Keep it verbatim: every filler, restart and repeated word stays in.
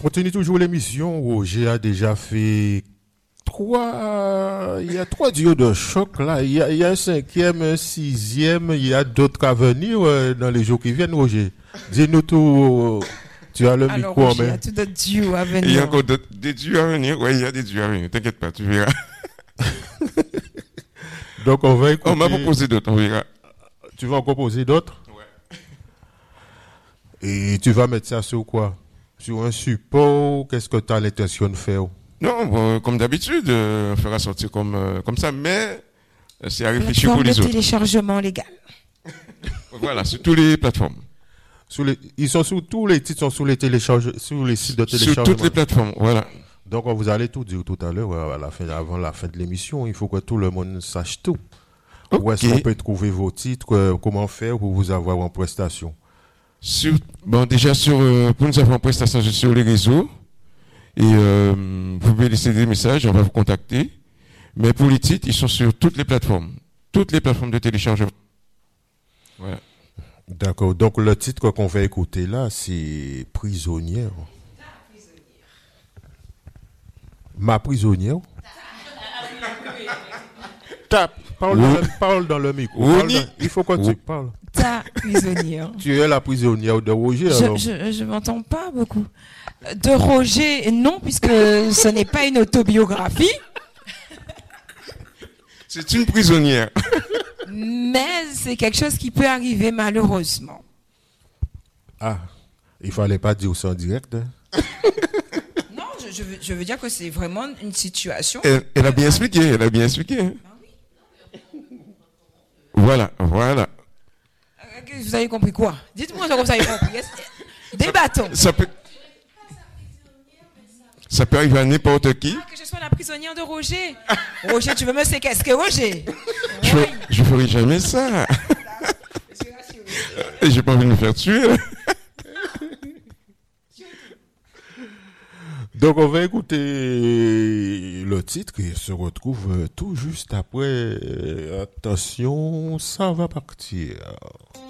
continue toujours l'émission. Roger a déjà fait trois, il y a trois duos de choc là. Il y a, il y a un cinquième, un sixième. Il y a d'autres à venir euh, dans les jours qui viennent, Roger. Dis-nous tout. euh, Tu as le Alors, micro en Roger, il y main. a tout d'autres duos à venir. Il y a encore d'autres- des duos à venir. Oui, il y a des duos à venir. T'inquiète pas, tu verras. Donc on va écouter. On m'a proposé d'autres, on verra. Tu vas en composer d'autres. Et tu vas mettre ça sur quoi? Sur un support? Qu'est-ce que tu as l'intention de faire? Non, bon, comme d'habitude, euh, on fera sortir comme, euh, comme ça, mais euh, c'est à réfléchir Plateforme pour de les autres. téléchargement légal. Voilà, sur toutes les plateformes. Sur les, ils sont sur tous les titres sont sur les télécharge, sur les sites de Sur téléchargement. toutes les plateformes, voilà. Donc on vous allez tout dire tout à l'heure à la fin, avant la fin de l'émission. Il faut que tout le monde sache tout. Où est-ce Ok. qu'on peut trouver vos titres? euh, Comment faire pour vous avoir en prestation? Sur, bon, déjà, sur, euh, pour nous avoir en prestation sur les réseaux, et euh, vous pouvez laisser des messages, on va vous contacter. Mais pour les titres, ils sont sur toutes les plateformes. Toutes les plateformes de téléchargement. Voilà. D'accord. Donc le titre qu'on va écouter là, c'est Prisonnière. Ma prisonnière. Tape. Parle, dans Oui. le, parle dans le micro. Oui. Parle dans- il faut que tu Oui. parles. Ta prisonnière. Tu es la prisonnière de Roger alors. Je, je, je m'entends pas beaucoup. De Roger, non, puisque ce n'est pas une autobiographie, C'est une prisonnière. mais c'est quelque chose qui peut arriver malheureusement. Ah, il fallait pas dire ça en direct. hein. Non, je, je, veux, je veux dire que c'est vraiment une situation. Elle, elle a bien expliqué, elle a bien expliqué. hein. Voilà, voilà. Euh, Vous avez compris quoi? Dites-moi comme vous avez compris. Est-ce- Débattons. Ça peut, ça peut arriver à n'importe qui. Ah, que je sois la prisonnière de Roger. Roger, tu veux me séquestrer, Roger? Je, je ferai jamais ça. Et j'ai pas envie de me faire tuer. là. Donc on va écouter le titre et se retrouve tout juste après. Attention, ça va partir.